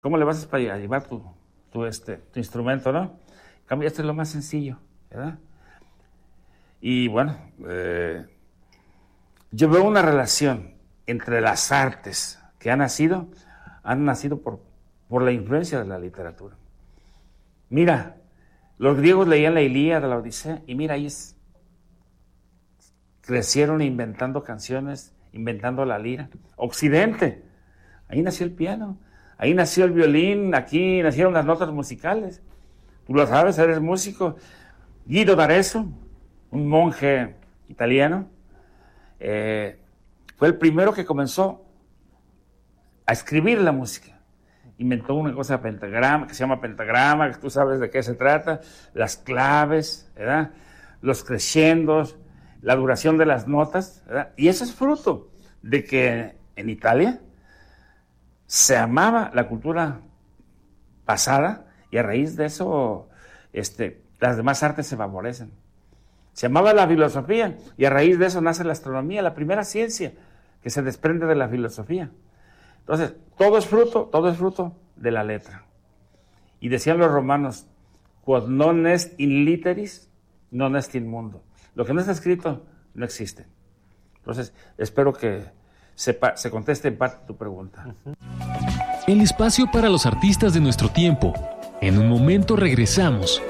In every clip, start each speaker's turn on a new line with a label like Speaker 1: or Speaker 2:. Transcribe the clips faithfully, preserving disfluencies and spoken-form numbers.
Speaker 1: ¿Cómo le vas a llevar tu, tu, este, tu instrumento, no? En cambio, esto es lo más sencillo, ¿verdad? Y bueno, eh, yo veo una relación entre las artes que han nacido, han nacido por, por la influencia de la literatura. Mira, los griegos leían la Ilíada, la Odisea, y mira, ahí es, crecieron inventando canciones, inventando la lira. Occidente, ahí nació el piano, ahí nació el violín, aquí nacieron las notas musicales. Tú lo sabes, eres músico. Guido d'Arezzo, un monje italiano, eh, fue el primero que comenzó a escribir la música. Inventó una cosa pentagrama, que se llama pentagrama, que tú sabes de qué se trata, las claves, ¿verdad? Los crescendos, la duración de las notas, ¿verdad? Y eso es fruto de que en Italia se amaba la cultura pasada y a raíz de eso este, las demás artes se favorecen. Se amaba la filosofía y a raíz de eso nace la astronomía, la primera ciencia que se desprende de la filosofía. Entonces, todo es fruto, todo es fruto de la letra. Y decían los romanos, quod non est in litteris, non est in mundo. Lo que no está escrito, no existe. Entonces, espero que sepa, se conteste en parte tu pregunta.
Speaker 2: El espacio para los artistas de nuestro tiempo. En un momento regresamos.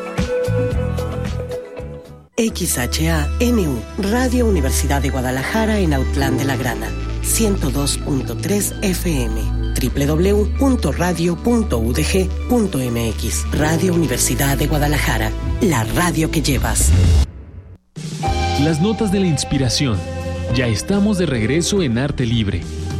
Speaker 3: X H A N U, Radio Universidad de Guadalajara en Autlán de la Grana, ciento dos punto tres F M, doble u doble u doble u punto radio punto u d g punto m x. Radio Universidad de Guadalajara, la radio que llevas.
Speaker 2: Las notas de la inspiración. Ya estamos de regreso en Arte Libre.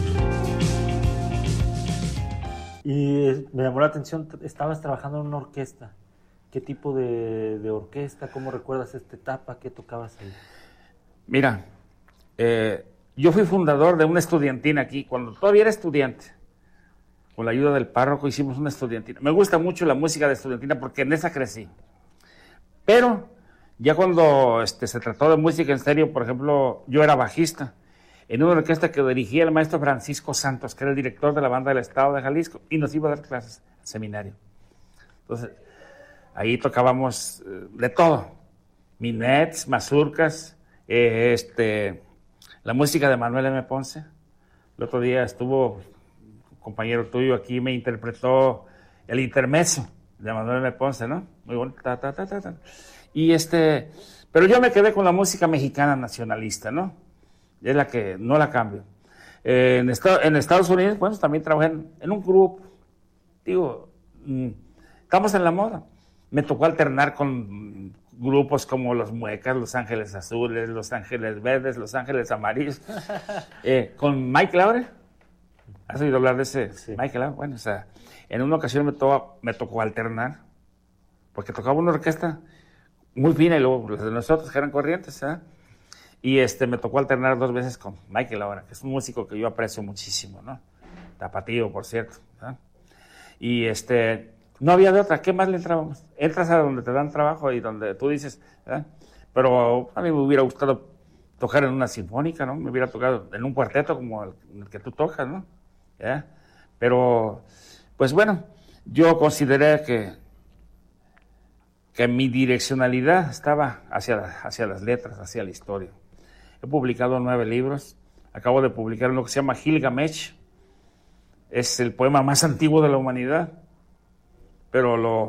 Speaker 4: Y me llamó la atención, estabas trabajando en una orquesta. ¿Qué tipo de, de orquesta? ¿Cómo recuerdas esta etapa? ¿Qué tocabas ahí?
Speaker 1: Mira, eh, yo fui fundador de una estudiantina aquí, cuando todavía era estudiante. Con la ayuda del párroco hicimos una estudiantina. Me gusta mucho la música de estudiantina porque en esa crecí. Pero ya cuando este, se trató de música en serio, por ejemplo, yo era bajista en una orquesta que dirigía el maestro Francisco Santos, que era el director de la banda del Estado de Jalisco, y nos iba a dar clases al seminario. Entonces, ahí tocábamos eh, de todo, minets, mazurcas, eh, este, la música de Manuel M. Ponce. El otro día estuvo un compañero tuyo aquí, me interpretó el intermezzo de Manuel M. Ponce, ¿no? Muy bonito, ta, ta, ta, ta, ta. Y este, pero yo me quedé con la música mexicana nacionalista, ¿no? Es la que no la cambio. Eh, en, esta, en Estados Unidos, bueno, también trabajé en, en un grupo. Digo, mmm, estamos en la moda. Me tocó alternar con grupos como Los Muecas, Los Ángeles Azules, Los Ángeles Verdes, Los Ángeles Amarillos. eh, con Mike Laure. ¿Has oído hablar de ese? Sí. Mike Laure. Bueno, o sea, en una ocasión me, to me tocó alternar, porque tocaba una orquesta muy fina y luego los de nosotros que eran corrientes, ¿eh? Y este, me tocó alternar dos veces con Michael ahora, que es un músico que yo aprecio muchísimo, ¿no? Tapatío, por cierto, ¿eh? Y este, no había de otra, ¿qué más le entrábamos? Entras a donde te dan trabajo y donde tú dices, ¿eh? Pero a mí me hubiera gustado tocar en una sinfónica, ¿no? Me hubiera tocado en un cuarteto como el, el que tú tocas, ¿no? ¿Eh? Pero, pues bueno, yo consideré que que mi direccionalidad estaba hacia, hacia las letras, hacia la historia. He publicado nueve libros, acabo de publicar uno que se llama Gilgamesh, es el poema más antiguo de la humanidad, pero lo,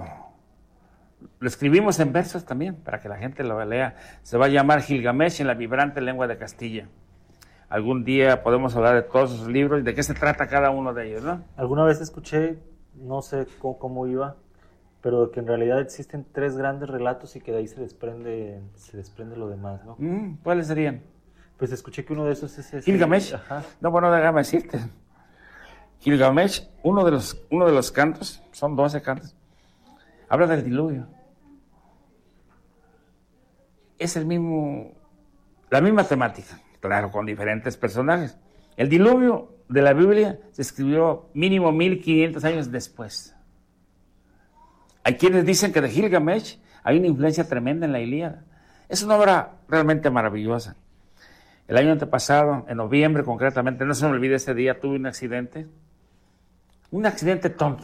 Speaker 1: lo escribimos en versos también, para que la gente lo lea. Se va a llamar Gilgamesh en la vibrante lengua de Castilla. Algún día podemos hablar de todos esos libros y de qué se trata cada uno de ellos, ¿no?
Speaker 4: Alguna vez escuché, no sé cómo, cómo iba, pero que en realidad existen tres grandes relatos y que de ahí se desprende, se desprende lo demás, ¿no?
Speaker 1: Mm, ¿Cuáles serían?
Speaker 4: Pues escuché que uno de esos es ese.
Speaker 1: Gilgamesh. Ajá. No, bueno, déjame decirte. Gilgamesh, uno de los, uno de los cantos, son doce cantos, habla del diluvio. Es el mismo, la misma temática, claro, con diferentes personajes. El diluvio de la Biblia se escribió mínimo mil quinientos años después. Hay quienes dicen que de Gilgamesh hay una influencia tremenda en la Ilíada. Es una obra realmente maravillosa. El año antepasado, en noviembre concretamente, no se me olvide ese día, tuve un accidente. Un accidente tonto.